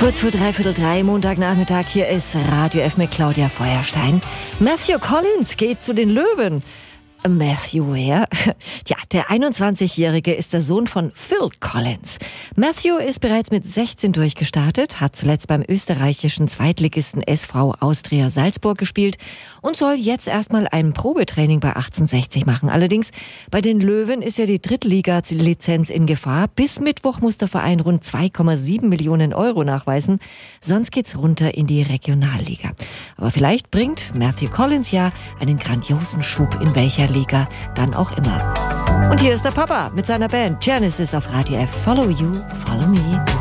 Kurz vor 3:15, Montagnachmittag, hier ist Radio F mit Claudia Feuerstein. Matthew Collins geht zu den Löwen. Matthew, wer? Ja, der 21-Jährige ist der Sohn von Phil Collins. Matthew ist bereits mit 16 durchgestartet, hat zuletzt beim österreichischen Zweitligisten SV Austria Salzburg gespielt und soll jetzt erstmal ein Probetraining bei 1860 machen. Allerdings, bei den Löwen ist ja die Drittliga-Lizenz in Gefahr. Bis Mittwoch muss der Verein rund 2,7 Millionen Euro nachweisen. Sonst geht's runter in die Regionalliga. Aber vielleicht bringt Matthew Collins ja einen grandiosen Schub, in welcher Liga dann auch immer. Und hier ist der Papa mit seiner Band Genesis auf Radio F. Follow You, Follow Me.